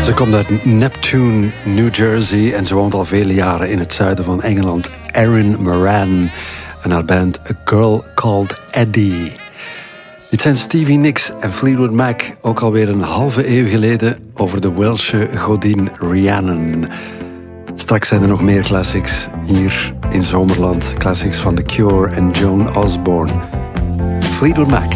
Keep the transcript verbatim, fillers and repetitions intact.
Ze komt uit Neptune, New Jersey en ze woont al vele jaren in het zuiden van Engeland. Erin Moran en haar band A Girl Called Eddie. Dit zijn Stevie Nicks en Fleetwood Mac, ook alweer een halve eeuw geleden, over de Welsche godin Rhiannon. Straks zijn er nog meer classics hier in Zomerland. Classics van The Cure en Joan Osborne. Fleetwood Mac.